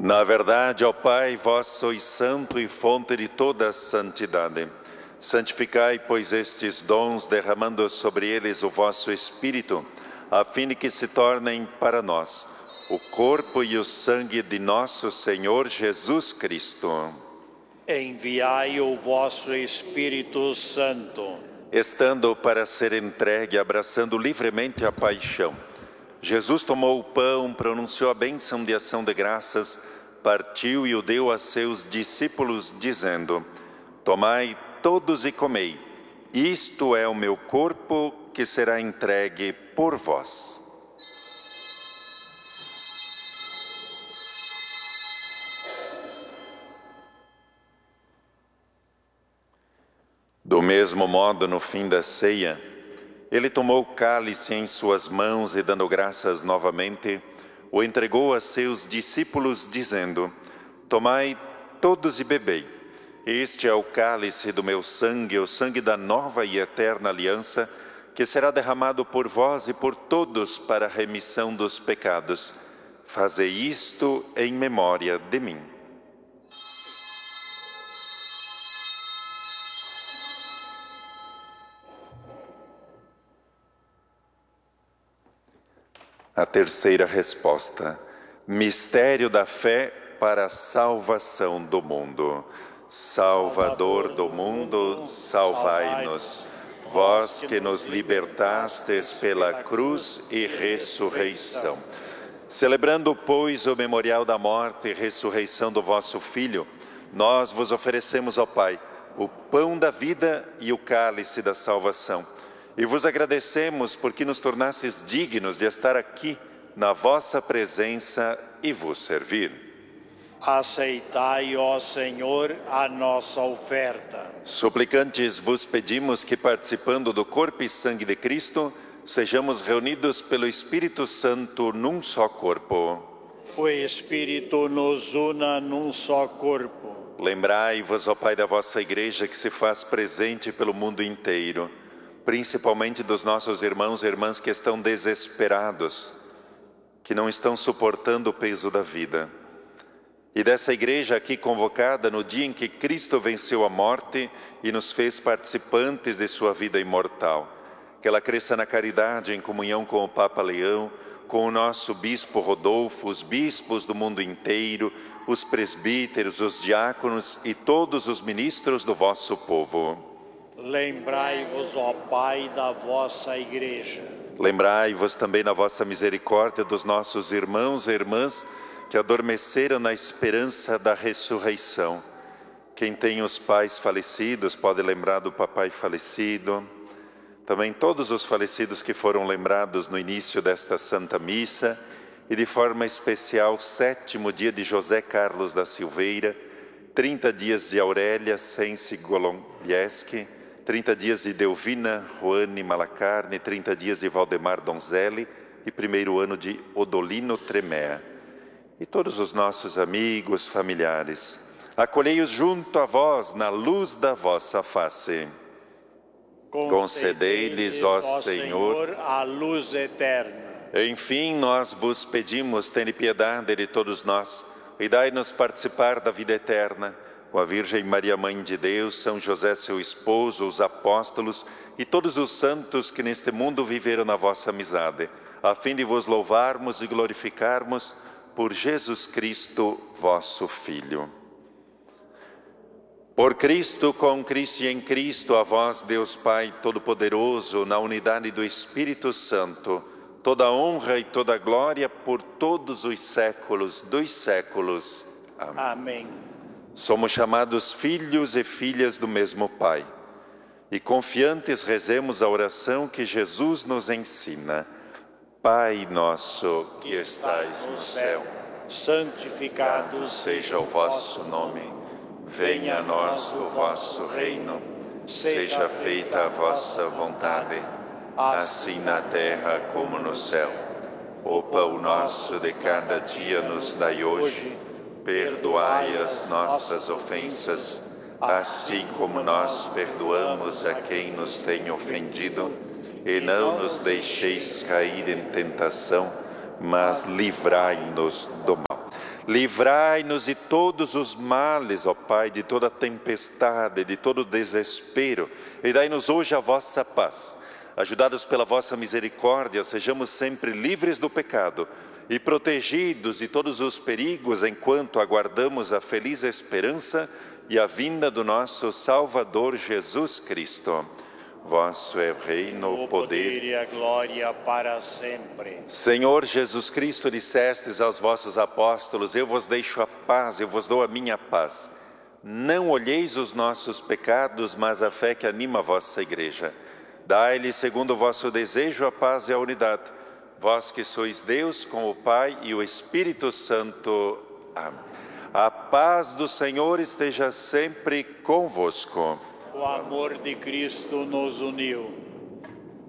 Na verdade, ó Pai, vós sois santo e fonte de toda a santidade. Santificai, pois, estes dons, derramando sobre eles o vosso Espírito, a fim de que se tornem para nós o corpo e o sangue de nosso Senhor Jesus Cristo. Enviai o vosso Espírito Santo. Estando para ser entregue, abraçando livremente a paixão, Jesus tomou o pão, pronunciou a bênção de ação de graças, partiu e o deu a seus discípulos, dizendo: Tomai todos e comei, isto é o meu corpo que será entregue por vós. Do mesmo modo, no fim da ceia, ele tomou o cálice em suas mãos e, dando graças novamente, o entregou a seus discípulos, dizendo: Tomai todos e bebei. Este é o cálice do meu sangue, o sangue da nova e eterna aliança, que será derramado por vós e por todos para a remissão dos pecados. Fazei isto em memória de mim. A terceira resposta: mistério da fé para a salvação do mundo. Salvador do mundo, salvai-nos. Vós que nos libertastes pela cruz e ressurreição. Celebrando, pois, o memorial da morte e ressurreição do vosso Filho, nós vos oferecemos, ó Pai, o pão da vida e o cálice da salvação. E vos agradecemos porque nos tornastes dignos de estar aqui na vossa presença e vos servir. Aceitai, ó Senhor, a nossa oferta. Suplicantes vos pedimos que, participando do corpo e sangue de Cristo, sejamos reunidos pelo Espírito Santo num só corpo. O Espírito nos una num só corpo. Lembrai-vos, ó Pai, da vossa Igreja que se faz presente pelo mundo inteiro, principalmente dos nossos irmãos e irmãs que estão desesperados, que não estão suportando o peso da vida. E dessa Igreja aqui convocada no dia em que Cristo venceu a morte e nos fez participantes de sua vida imortal. Que ela cresça na caridade, em comunhão com o Papa Leão, com o nosso Bispo Rodolfo, os bispos do mundo inteiro, os presbíteros, os diáconos e todos os ministros do vosso povo. Lembrai-vos, ó Pai, da vossa Igreja. Lembrai-vos também na vossa misericórdia dos nossos irmãos e irmãs que adormeceram na esperança da ressurreição. Quem tem os pais falecidos pode lembrar do papai falecido. Também todos os falecidos que foram lembrados no início desta Santa Missa, e de forma especial, 7º dia de José Carlos da Silveira, 30 dias de Aurélia Sensi Golombieski, 30 dias de Delvina Juane Malacarne, 30 dias de Valdemar Donzelli e 1º ano de Odolino Tremea. E todos os nossos amigos, familiares, acolhei-os junto a vós na luz da vossa face. Concedei-lhes, ó Senhor, a luz eterna. Enfim, nós vos pedimos, tende piedade de todos nós, e dai-nos participar da vida eterna, com a Virgem Maria, Mãe de Deus, São José, seu esposo, os apóstolos e todos os santos que neste mundo viveram na vossa amizade, a fim de vos louvarmos e glorificarmos por Jesus Cristo, vosso Filho. Por Cristo, com Cristo e em Cristo, a vós, Deus Pai Todo-Poderoso, na unidade do Espírito Santo, toda honra e toda glória por todos os séculos dos séculos. Amém. Amém. Somos chamados filhos e filhas do mesmo Pai. E confiantes rezemos a oração que Jesus nos ensina. Pai nosso que estais no céu, santificado seja o vosso nome. Venha a nós o vosso reino. Seja feita a vossa vontade, assim na terra como no céu. O pão nosso de cada dia nos dai hoje. Perdoai as nossas ofensas, assim como nós perdoamos a quem nos tem ofendido. E não nos deixeis cair em tentação, mas livrai-nos do mal. Livrai-nos de todos os males, ó Pai, de toda tempestade, de todo desespero, e dai-nos hoje a vossa paz. Ajudados pela vossa misericórdia, sejamos sempre livres do pecado e protegidos de todos os perigos enquanto aguardamos a feliz esperança e a vinda do nosso Salvador Jesus Cristo. Vosso é o reino, o poder e a glória para sempre. Senhor Jesus Cristo, dissestes aos vossos apóstolos: eu vos deixo a paz, eu vos dou a minha paz. Não olheis os nossos pecados, mas a fé que anima a vossa igreja. Dai-lhe, segundo o vosso desejo, a paz e a unidade. Vós que sois Deus, com o Pai e o Espírito Santo. Amém. A paz do Senhor esteja sempre convosco. O amor de Cristo nos uniu.